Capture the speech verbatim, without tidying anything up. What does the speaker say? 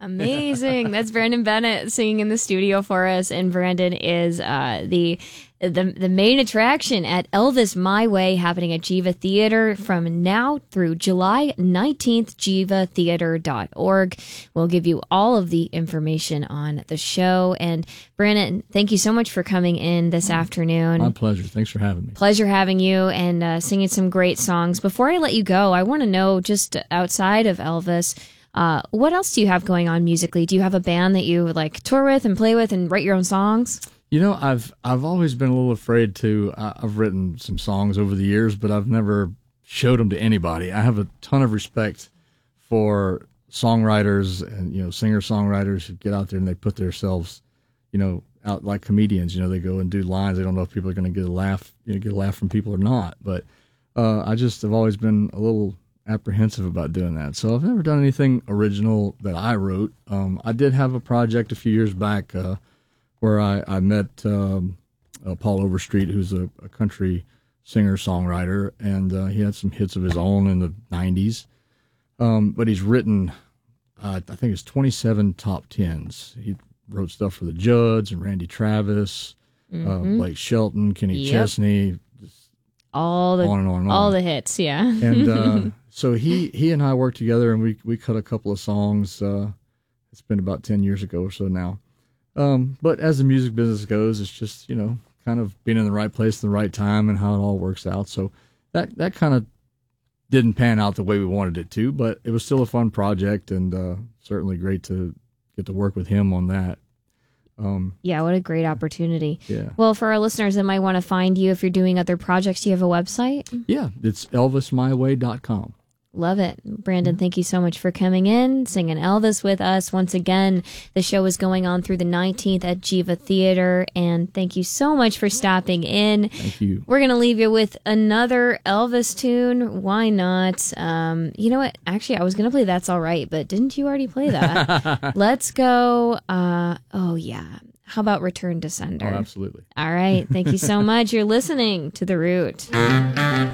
Amazing. That's Brandon Bennett singing in the studio for us. And Brandon is uh, the the the main attraction at Elvis My Way, happening at Jiva Theater from now through July nineteenth, jiva theater dot org. We'll give you all of the information on the show. And Brandon, thank you so much for coming in this afternoon. My pleasure. Thanks for having me. Pleasure having you and uh, singing some great songs. Before I let you go, I want to know, just outside of Elvis, Uh, what else do you have going on musically? Do you have a band that you like tour with and play with and write your own songs? You know, I've I've always been a little afraid to. Uh, I've written some songs over the years, but I've never showed them to anybody. I have a ton of respect for songwriters and, you know, singer-songwriters who get out there and they put themselves, you know, out like comedians. You know, they go and do lines. They don't know if people are going to get a laugh, you know, get a laugh from people or not. But uh, I just have always been a little apprehensive about doing that. So I've never done anything original that I wrote. Um, I did have a project a few years back uh, where I, I met um, uh, Paul Overstreet, who's a, a country singer-songwriter, and uh, he had some hits of his own in the nineties. Um, but he's written, uh, I think it's twenty-seven top tens. He wrote stuff for the Judds and Randy Travis, mm-hmm. uh, Blake Shelton, Kenny yep. Chesney, all the on and on and on. all the hits, yeah. And uh, so he he and I worked together, and we we cut a couple of songs. Uh, it's been about ten years ago or so now. Um, but as the music business goes, it's just, you know, kind of being in the right place at the right time and how it all works out. So that that kind of didn't pan out the way we wanted it to, but it was still a fun project, and uh, certainly great to get to work with him on that. Um, yeah, what a great opportunity. Yeah. Well, for our listeners that might want to find you if you're doing other projects, do you have a website? Yeah, it's elvis my way dot com. Love it. Brandon, thank you so much for coming in, singing Elvis with us. Once again, the show is going on through the nineteenth at Jiva Theater, and thank you so much for stopping in. Thank you. We're going to leave you with another Elvis tune. Why not? Um, you know what? Actually, I was going to play That's All Right, but didn't you already play that? Let's go. Uh, oh, yeah. How about Return to Sender? Oh, absolutely. All right. Thank you so much. You're listening to The Root.